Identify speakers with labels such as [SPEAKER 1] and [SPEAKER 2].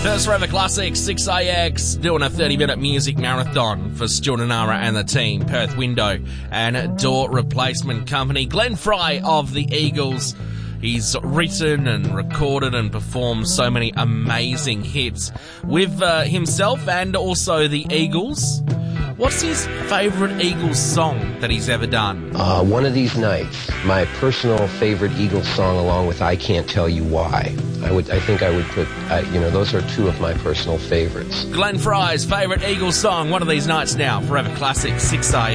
[SPEAKER 1] First Forever Classic, 6AX, doing a 30-minute music marathon for Stuart Anara and the team, Perth Window and Door Replacement Company. Glenn Fry of the Eagles. He's written and recorded and performed so many amazing hits with himself and also the Eagles. What's his favourite Eagles song that he's ever done?
[SPEAKER 2] One of These Nights, my personal favourite Eagles song, along with I Can't Tell You Why. I think I would put, those are two of my personal favourites.
[SPEAKER 1] Glenn Fry's favourite Eagles song, One of These Nights now, Forever Classic, 6AM.